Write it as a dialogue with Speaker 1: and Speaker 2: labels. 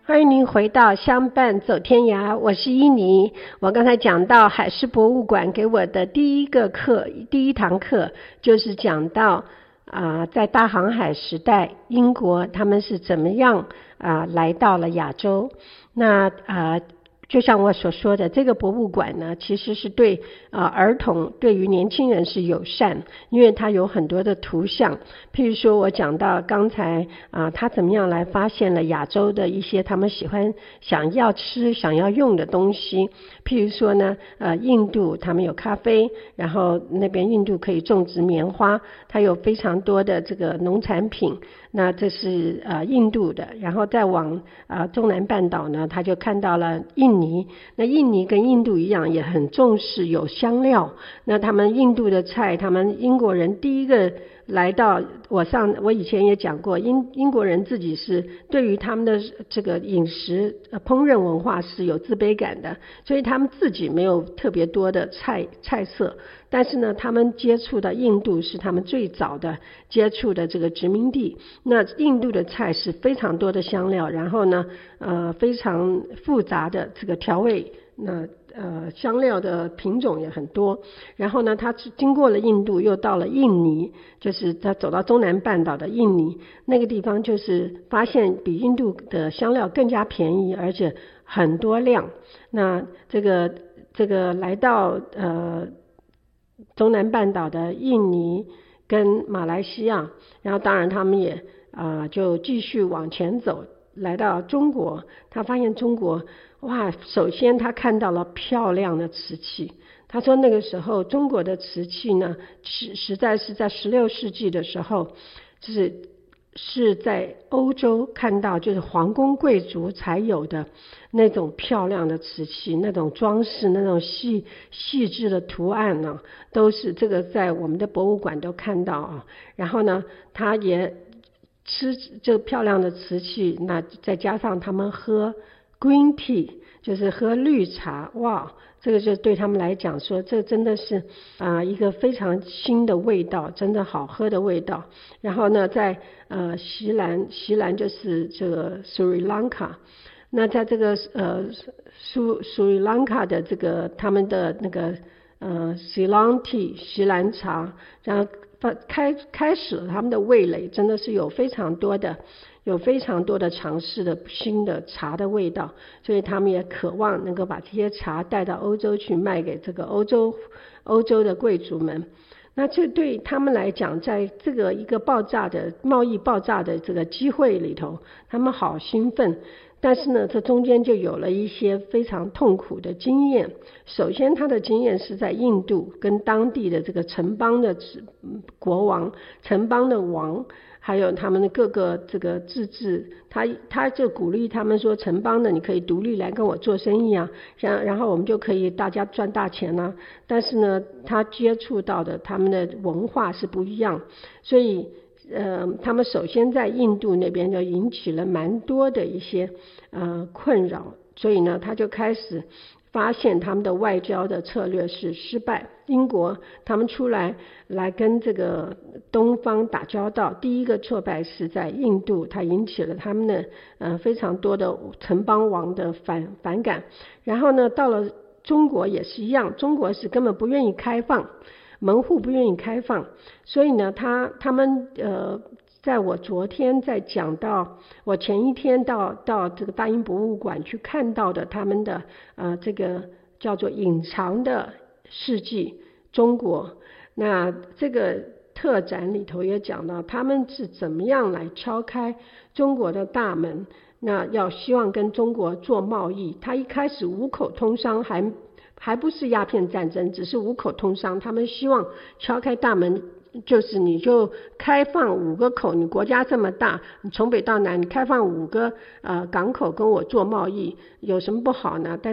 Speaker 1: 欢迎您回到相伴走天涯，我是伊妮。我刚才讲到海事博物馆给我的第一堂课就是讲到在大航海时代英国他们是怎么样来到了亚洲。那就像我所说的，这个博物馆呢其实是对儿童对于年轻人是友善，因为它有很多的图像。譬如说我讲到刚才他怎么样来发现了亚洲的一些他们想要吃想要用的东西。譬如说呢印度他们有咖啡，然后那边印度可以种植棉花，它有非常多的这个农产品，那这是印度的。然后再往中南半岛呢，他就看到了印尼。那印尼跟印度一样也很重视有香料，那他们印度的菜，他们英国人第一个来到，我以前也讲过，英国人自己是对于他们的这个饮食烹饪文化是有自卑感的，所以他们自己没有特别多的菜色。但是呢他们接触到印度是他们最早的接触的这个殖民地，那印度的菜是非常多的香料，然后呢非常复杂的这个调味，那香料的品种也很多。然后呢他经过了印度又到了印尼，就是他走到中南半岛的印尼，那个地方就是发现比印度的香料更加便宜而且很多量。那这个来到中南半岛的印尼跟马来西亚，然后当然他们也就继续往前走，来到中国。他发现中国首先他看到了漂亮的瓷器。他说那个时候中国的瓷器呢实在是在16世纪的时候是在欧洲看到，就是皇宫贵族才有的那种漂亮的瓷器，那种装饰，那种细致的图案呢，都是这个在我们的博物馆都看到然后呢他也吃这个漂亮的瓷器，那再加上他们喝 green tea 就是喝绿茶，这个就对他们来讲说，这真的是一个非常新的味道，真的好喝的味道。然后呢在锡兰就是这个斯里兰卡，那在这个斯里兰卡的这个他们的那个Ceylon tea 锡兰茶，然后开始了他们的味蕾，真的是有非常多的尝试的新的茶的味道，所以他们也渴望能够把这些茶带到欧洲去卖给这个欧洲的贵族们。那这对他们来讲，在这个一个贸易爆炸的这个机会里头，他们好兴奋。但是呢这中间就有了一些非常痛苦的经验。首先他的经验是在印度跟当地的这个城邦的国王、城邦的王，还有他们的各个这个自治，他就鼓励他们说，城邦的你可以独立来跟我做生意然后我们就可以大家赚大钱但是呢他接触到的他们的文化是不一样，所以他们首先在印度那边就引起了蛮多的一些困扰，所以呢他就开始发现他们的外交的策略是失败。英国他们出来跟这个东方打交道，第一个挫败是在印度，它引起了他们的非常多的城邦王的反感。然后呢到了中国也是一样，中国是根本不愿意开放，门户不愿意开放。所以呢他们在我昨天在讲到我前一天到这个大英博物馆去看到的他们的这个叫做隐藏的世纪中国，那这个特展里头也讲到他们是怎么样来敲开中国的大门，那要希望跟中国做贸易。他一开始五口通商，还不是鸦片战争，只是五口通商，他们希望敲开大门，就是你就开放5个口，你国家这么大，你从北到南你开放5个港口跟我做贸易有什么不好呢？但